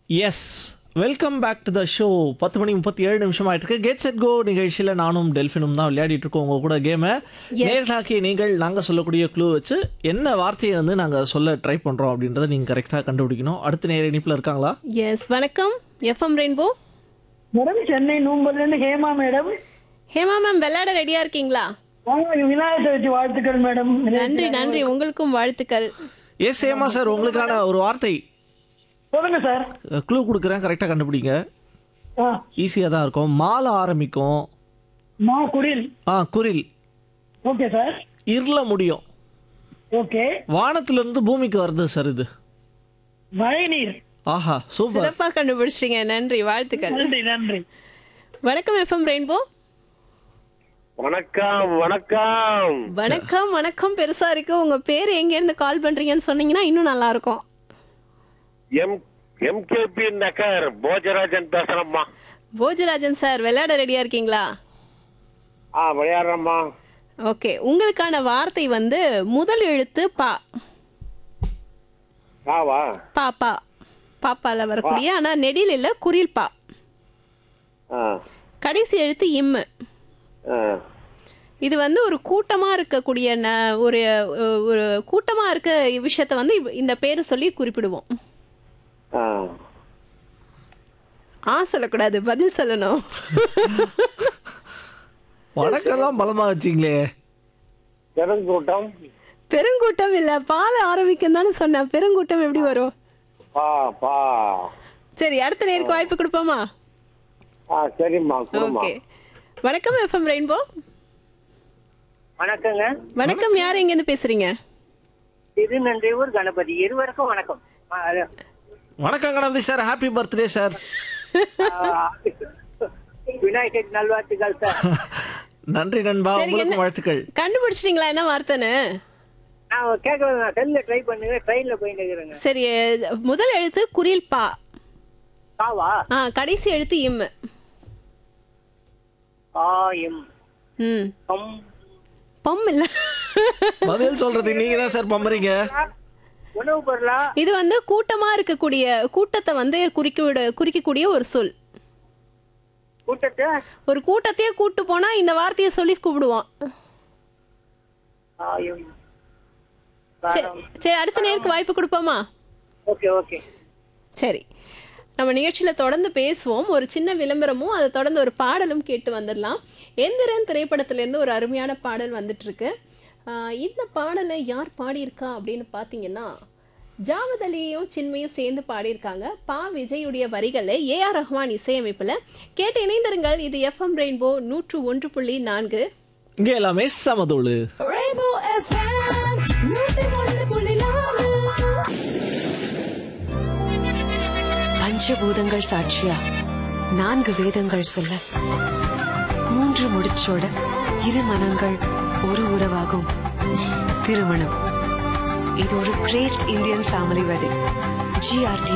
Yes welcome back to the show. 10:37 ஆயிட்டு இருக்கு. Get set go நிகழ்ச்சியில் நானும் டெல்ஃபினும் தான் விளையாடிட்டு இருக்கோம் உங்க கூட கேமை. நேர்களாக்கி நீங்கள் நாங்கள் சொல்லக்கூடிய க்ளூ வச்சு என்ன வார்த்தையை வந்து நாங்கள் சொல்ல ட்ரை பண்ணுறோம் அப்படின்றத நீங்கள் கரெக்டாக கண்டுபிடிக்கணும். அடுத்த நேர இணைப்பில் இருக்காங்களா? எஸ் வணக்கம் எஃப்எம் ரெயின்போ. மேடம் சென்னை நூம்பல்ல இருந்து ஹேமா மேடம். ஹேமா மேம் விளையாட ரெடியா இருக்கீங்களா? விநாயகர் சதுர்த்தி வாழ்த்துக்கள் மேடம். நன்றி நன்றி, உங்களுக்கும் வாழ்த்துக்கள். எஸ் ஏமா சார், உங்களுக்கான ஒரு வார்த்தை சொல்லுங்க சார். க்ளூ கொடுக்குறேன், கரெக்டாக கண்டுபிடிங்க. ஈஸியாக தான் இருக்கும். மாலை ஆரம்பிக்கும். மா குடில். குரில். Okay sir. இருள முடியும். ஓகே. வானத்திலிருந்து பூமிக்கு வருது சார் இது. மழை நீர். ஆஹா சூப்பர். சிறப்பா கண்டுபிடிச்சிட்டீங்க, நன்றி, வாழ்த்துக்கள். நன்றி நன்றி. வணக்கம் எஃப்எம் ரெயின்போ. வணக்கம் வணக்கம் வணக்கம் வணக்கம், பெருசா இருக்கு. உங்க பேர் எங்க இருந்து கால் பண்றீங்கன்னு சொன்னீங்கன்னா இன்னும் நல்லா இருக்கும். எம்கேபி நகர் போஜராஜன் பேசுறேம்மா. போஜராஜன் சார், விளையாட ரெடியா இருக்கீங்களா? விளையாடுறேம்மா. ஓகே, உங்களுக்கான வார்த்தை வந்து முதல் எழுத்து பா. வா பாப்பா, பாப்பால வரக்கூடிய, ஆனா நெடில் இல்ல, குரில் பா. கடைசி எழுத்து இம்மு. இது வந்து ஒரு கூட்டமா இருக்கக்கூடிய ஒரு ஒரு கூட்டமா இருக்க விஷயத்த வந்து இந்த பேரு சொல்லி குறிப்பிடுவோம். சொல்லக்கூடாது, பதில் சொல்லணும். வணக்கம்லாம் பலமா வச்சிங்களே. பெருங்கூட்டம். பெருங்கூட்டம் இல்ல, பால ஆரம்பிக்கும் தானே சொன்னேன். பெருங்கூட்டம் எப்படி வரும்? சரி, அடுத்த நேருக்கு வாய்ப்பு கொடுப்போமா? சரிம்மா. ஓகே. வணக்கம் எஃப்எம் ரெயின்போ. வணக்கங்க. வணக்கம், யார் எங்க இருந்து பேசுறீங்க? திருநன்றியூர் கணபதி. இருவருக்கும் வணக்கம். வணக்கம் Ganapathi sir, happy birthday sir. Vinayagar நல்வாழ்த்துக்கள் சார். நன்றி நண்பா, உங்களுக்கு வாழ்த்துக்கள். கண்டுபிடிச்சிட்டீங்களா என்ன வார்த்தைன்னு? நான் கேட்கல, செல்ல ட்ரை பண்ணுங்க, ட்ரெயின்ல போயிட்டு இருக்கிறேங்க. சரி, முதல் எழுத்து குரில் பா. பாவா. கடைசி எழுத்து இம். பம் இல்ல. பதில் சொல்றது நீங்க தான் சார் பம்பறீங்க. உணவு பொருளா? இது வந்து கூட்டமா இருக்கக்கூடிய, கூட்டத்தை வந்து குறிக்கக்கூடிய ஒரு சொல். கூட்டத்தை? ஒரு கூட்டத்தையே கூட்டு போனா இந்த வார்த்தையை சொல்லி கூப்பிடுவோம். சரி, அடுத்த நேருக்கு வாய்ப்பு கொடுப்போமா? Okay okay. சரி, நம்ம நிகழ்ச்சியில தொடர்ந்து பேசுவோம். ஒரு சின்ன விளம்பரமும் அதை தொடர்ந்து ஒரு பாடலும் கேட்டு வந்துடலாம். எந்திரன் திரைப்படத்திலேருந்து ஒரு அருமையான பாடல் வந்துட்டு இருக்கு. இந்த பாடலை யார் பாடியிருக்கா அப்படின்னு பார்த்தீங்கன்னா, ஜாவத் அலியும் சின்மையும் சேர்ந்து பாடியிருக்காங்க. பா விஜயுடைய வரிகளை ஏஆர் ரஹ்மான் இசையமைப்பில். கேட்டு இணைந்திருங்கள். இது எஃப்எம் ரெயின்போ 101.4. இங்கே எல்லாமே சமதோளு. பஞ்சபூதங்கள் சாட்சியா, 4 வேதங்கள் சொல்ல, 3 முடிச்சோட இரு மனங்கள் ஒரு உறவாகும். திருமணம். இது ஒரு great Indian family wedding. GRT